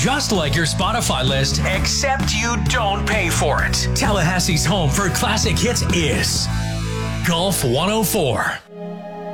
just like your Spotify list, except you don't pay for it. Tallahassee's home for classic hits is Golf 104.